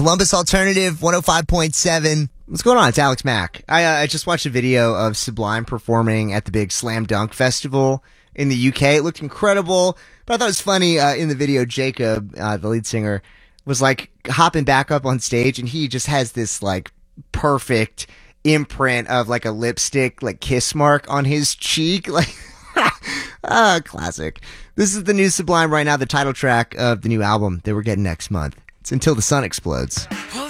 Columbus Alternative 105.7. What's going on? It's Alex Mack. I just watched a video of Sublime performing at the big Slam Dunk Festival in the UK. It looked incredible, but I thought it was funny. In the video, Jacob, the lead singer, was like hopping back up on stage, and he just has this like perfect imprint of like a lipstick, like kiss mark on his cheek. Like, classic. This is the new Sublime right now, the title track of the new album that we're getting next month. It's Until the Sun Explodes.